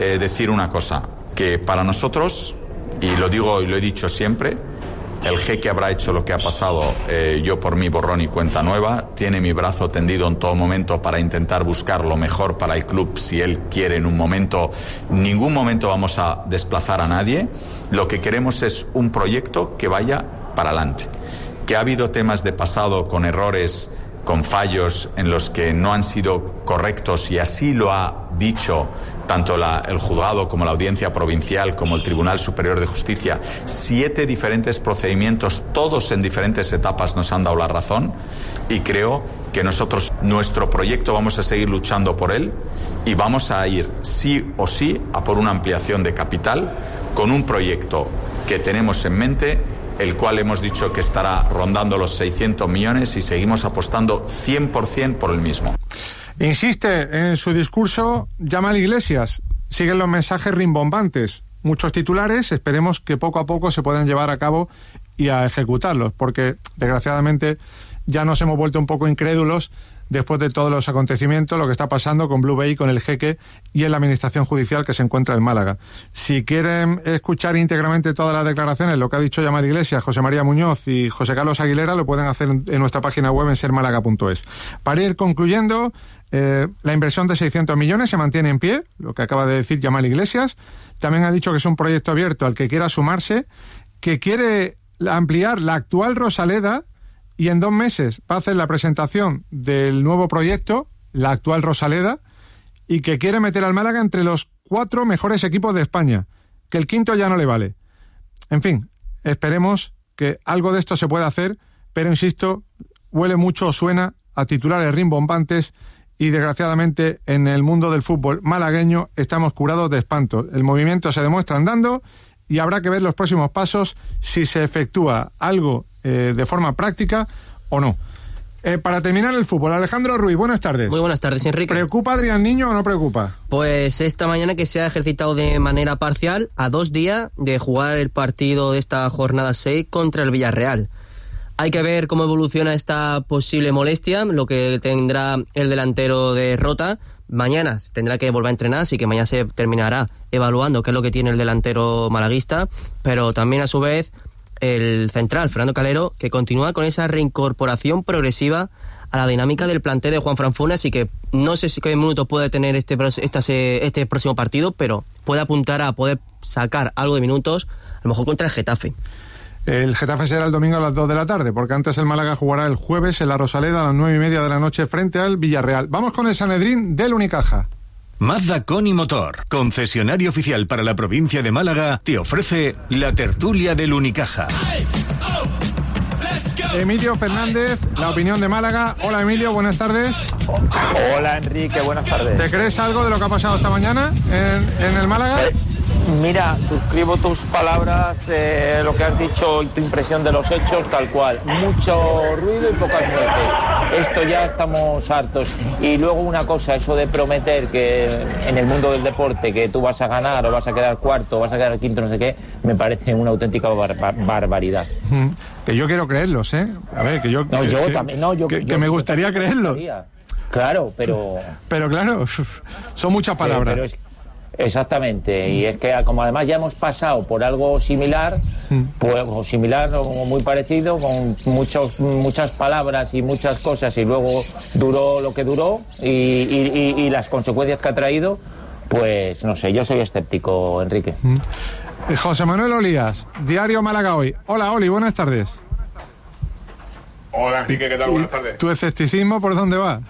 decir una cosa, que para nosotros, y lo digo y lo he dicho siempre, el Jeque habrá hecho lo que ha pasado, yo por mí borrón y cuenta nueva, tiene mi brazo tendido en todo momento para intentar buscar lo mejor para el club si él quiere en un momento. En ningún momento vamos a desplazar a nadie, lo que queremos es un proyecto que vaya para adelante. Que ha habido temas de pasado con errores, con fallos en los que no han sido correctos, y así lo ha dicho tanto el juzgado como la audiencia provincial como el Tribunal Superior de Justicia. 7 diferentes procedimientos, todos en diferentes etapas, nos han dado la razón, y creo que nosotros, nuestro proyecto, vamos a seguir luchando por él y vamos a ir sí o sí a por una ampliación de capital con un proyecto que tenemos en mente, el cual hemos dicho que estará rondando los 600 millones y seguimos apostando 100% por el mismo. Insiste en su discurso Yamal Iglesias. Siguen los mensajes rimbombantes. Muchos titulares, esperemos que poco a poco se puedan llevar a cabo y a ejecutarlos, porque desgraciadamente ya nos hemos vuelto un poco incrédulos después de todos los acontecimientos, lo que está pasando con Blue Bay, con el Jeque y en la administración judicial que se encuentra en Málaga. Si quieren escuchar íntegramente todas las declaraciones, lo que ha dicho Yamal Iglesias, José María Muñoz y José Carlos Aguilera, lo pueden hacer en nuestra página web en sermálaga.es. Para ir concluyendo, la inversión de 600 millones se mantiene en pie, lo que acaba de decir Yamal Iglesias. También ha dicho que es un proyecto abierto al que quiera sumarse, que quiere ampliar la actual Rosaleda, y en 2 meses va a hacer la presentación del nuevo proyecto, la actual Rosaleda, y que quiere meter al Málaga entre los 4 mejores equipos de España, que el 5º ya no le vale. En fin, esperemos que algo de esto se pueda hacer, pero insisto, huele mucho o suena a titulares rimbombantes, y desgraciadamente en el mundo del fútbol malagueño estamos curados de espanto. El movimiento se demuestra andando y habrá que ver los próximos pasos si se efectúa algo de forma práctica o no. Para terminar el fútbol, Alejandro Ruiz, buenas tardes. Muy buenas tardes, Enrique. ¿Preocupa Adrián Niño o no preocupa? Pues esta mañana que se ha ejercitado de manera parcial a 2 días de jugar el partido de esta jornada 6 contra el Villarreal. Hay que ver cómo evoluciona esta posible molestia, lo que tendrá el delantero de Rota. Mañana tendrá que volver a entrenar, así que mañana se terminará evaluando qué es lo que tiene el delantero malaguista, pero también a su vez el central, Fernando Calero, que continúa con esa reincorporación progresiva a la dinámica del plantel de Juanfran Funes, así que no sé si qué minutos puede tener este próximo partido, pero puede apuntar a poder sacar algo de minutos, a lo mejor contra el Getafe. El Getafe será el domingo a las 2 de la tarde, porque antes el Málaga jugará el jueves en la Rosaleda a las 9:30 de la noche frente al Villarreal. Vamos con el Sanedrín del Unicaja. Mazda Coni Motor, concesionario oficial para la provincia de Málaga, te ofrece la tertulia del Unicaja. Emilio Fernández, la opinión de Málaga. Hola Emilio, buenas tardes. Hola Enrique, buenas tardes. ¿Te crees algo de lo que ha pasado esta mañana en el Málaga? Mira, suscribo tus palabras, lo que has dicho y tu impresión de los hechos, tal cual. Mucho ruido y pocas nueces. Esto ya estamos hartos. Y luego una cosa, eso de prometer que en el mundo del deporte que tú vas a ganar o vas a quedar cuarto o vas a quedar quinto, no sé qué, me parece una auténtica barbaridad. Que yo quiero creerlos, ¿eh? A ver, que yo... No, yo también, no, yo... Que me gustaría creerlo. Claro, pero... Pero claro, son muchas palabras. Pero es... Exactamente, y es que como además ya hemos pasado por algo similar, pues, o similar o muy parecido, con muchas palabras y muchas cosas, y luego duró lo que duró y las consecuencias que ha traído, pues no sé, yo soy escéptico, Enrique. José Manuel Olías, Diario Málaga Hoy. Hola Oli, buenas tardes. Hola Enrique, ¿qué tal? Buenas tardes. ¿Tu escepticismo por dónde va?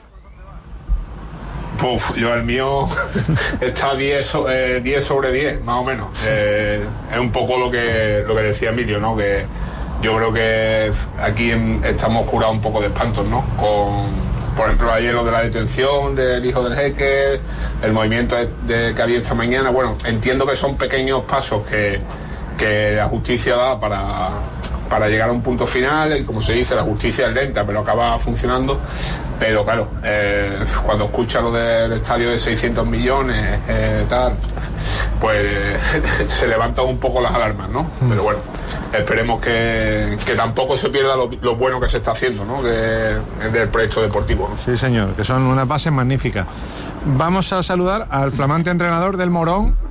Yo el mío está 10 sobre 10, más o menos. Es un poco lo que decía Emilio, ¿no? Que yo creo que aquí estamos curados un poco de espantos, ¿no? Por ejemplo, ayer lo de la detención del hijo del Jeque, el movimiento que había esta mañana. Bueno, entiendo que son pequeños pasos que la justicia da para llegar a un punto final, y como se dice, la justicia es lenta, pero acaba funcionando. Pero claro, cuando escucha lo del estadio de 600 millones, tal, pues se levantan un poco las alarmas, ¿no? Pero bueno, esperemos que tampoco se pierda lo bueno que se está haciendo, ¿no? Que es del proyecto deportivo, ¿no? Sí, señor, que son unas bases magníficas. Vamos a saludar al flamante entrenador del Morón,